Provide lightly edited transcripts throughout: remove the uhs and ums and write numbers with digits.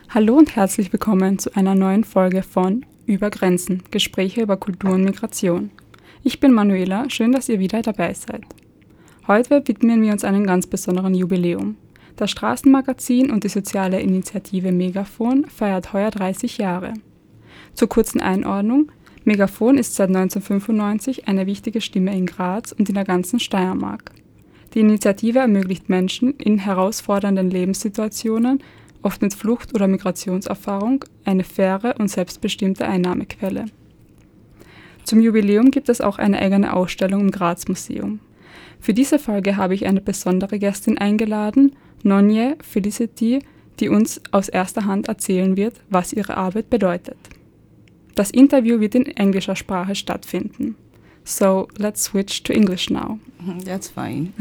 Hallo und herzlich willkommen zu einer neuen Folge von Über Grenzen, Gespräche über Kultur und Migration. Ich bin Manuela, schön, dass ihr wieder dabei seid. Heute widmen wir uns einem ganz besonderen Jubiläum. Das Straßenmagazin und die soziale Initiative Megafon feiert heuer 30 Jahre. Zur kurzen Einordnung: Megafon ist seit 1995 eine wichtige Stimme in Graz und in der ganzen Steiermark. Die Initiative ermöglicht Menschen in herausfordernden Lebenssituationen, oft mit Flucht- oder Migrationserfahrung, eine faire und selbstbestimmte Einnahmequelle. Zum Jubiläum gibt es auch eine eigene Ausstellung im Graz-Museum. Für diese Folge habe ich eine besondere Gästin eingeladen, Nonye Felicity, die uns aus erster Hand erzählen wird, was ihre Arbeit bedeutet. Das Interview wird in englischer Sprache stattfinden. So, let's switch to English now. That's fine.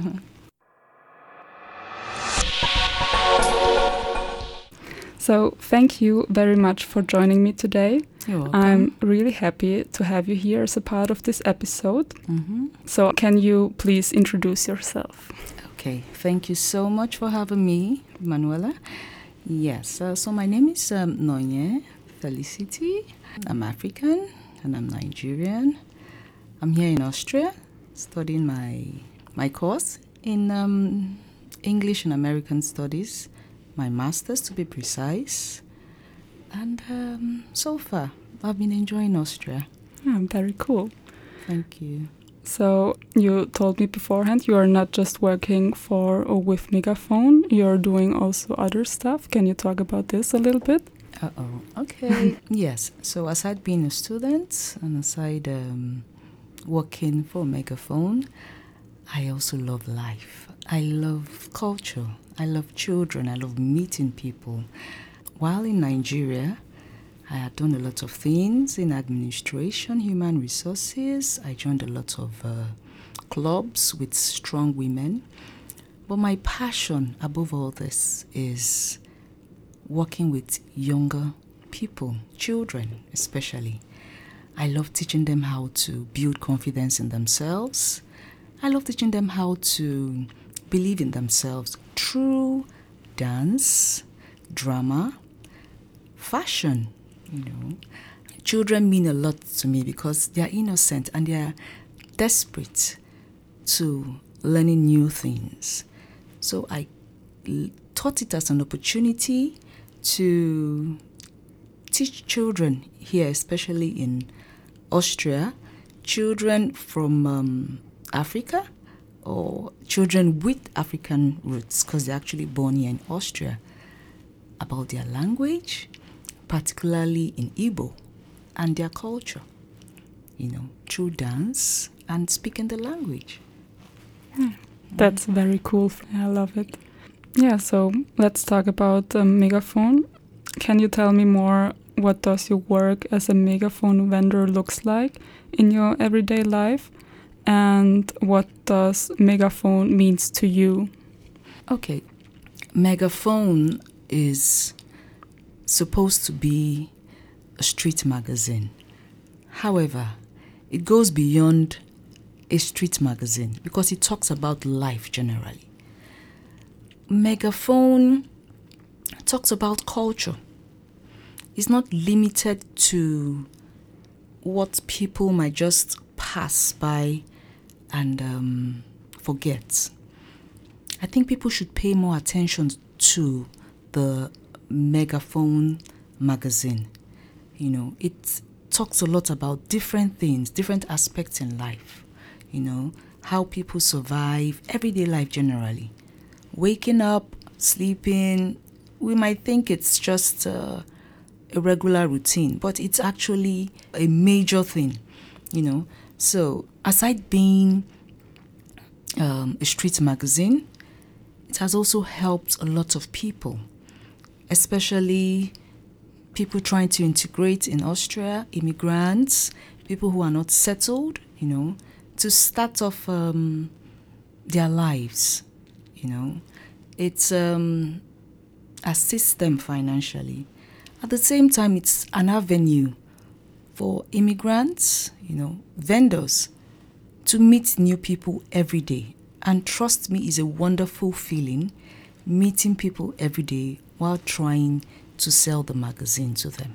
So, thank you very much for joining me today. You're welcome. I'm really happy to have you here as a part of this episode. Mm-hmm. So, can you please introduce yourself? Okay, thank you so much for having me, Manuela. Yes, so my name is Nonye Felicity. I'm African and I'm Nigerian. I'm here in Austria studying my course in English and American Studies, my master's to be precise. And so far, I've been enjoying Austria. Very cool. Thank you. So, you told me beforehand you are not just working for or with Megafon, you're doing also other stuff. Can you talk about this a little bit? Okay. Yes. So aside being a student and aside working for Megafon, I also love life. I love culture. I love children. I love meeting people. While in Nigeria, I had done a lot of things in administration, human resources. I joined a lot of clubs with strong women. But my passion above all this is working with younger people, children especially. I love teaching them how to build confidence in themselves. I love teaching them how to believe in themselves through dance, drama, fashion. Children mean a lot to me because they are innocent and they are desperate to learning new things. So I thought it as an opportunity to teach children here, especially in Austria, children from Africa or children with African roots, because they're actually born here in Austria, about their language, particularly in Igbo, and their culture, through dance and speaking the language. That's very cool. I love it. Yeah, so let's talk about Megafon. Can you tell me more? What does your work as a Megafon vendor looks like in your everyday life? And what does Megafon means to you? Okay. Megafon is supposed to be a street magazine. However, it goes beyond a street magazine because it talks about life generally. Megafon talks about culture. It's not limited to what people might just pass by and forget. I think people should pay more attention to the Megafon magazine. It talks a lot about different things, different aspects in life. How people survive everyday life generally. Waking up, sleeping, we might think it's just a regular routine, but it's actually a major thing, So aside being a street magazine, it has also helped a lot of people, especially people trying to integrate in Austria, immigrants, people who are not settled, to start off their lives, It's assists them financially. At the same time, it's an avenue for immigrants, vendors, to meet new people every day. And trust me, it's a wonderful feeling, meeting people every day while trying to sell the magazine to them.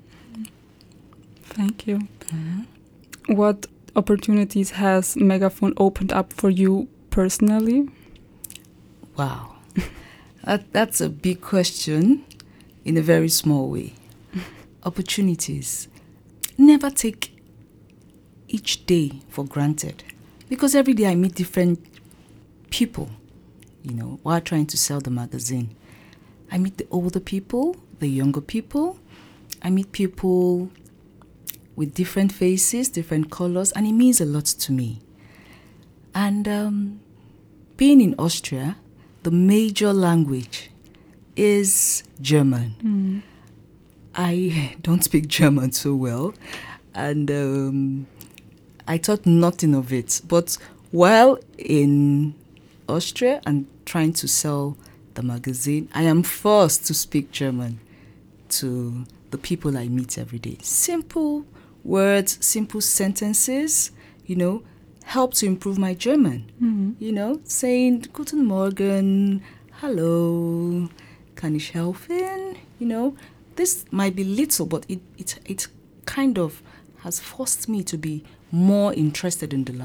Thank you. What opportunities has Megaphone opened up for you personally? Wow. That's a big question in a very small way. Opportunities. Never take each day for granted, because every day I meet different people, while trying to sell the magazine. I meet the older people, the younger people. I meet people with different faces, different colors, and it means a lot to me. And being in Austria, the major language is German. I don't speak German so well, and I thought nothing of it. But while in Austria and trying to sell the magazine, I am forced to speak German to the people I meet every day. Simple words, simple sentences, help to improve my German. Saying Guten Morgen, hello, kann ich helfen? This might be little, but it kind of has forced me to be more interested in the language.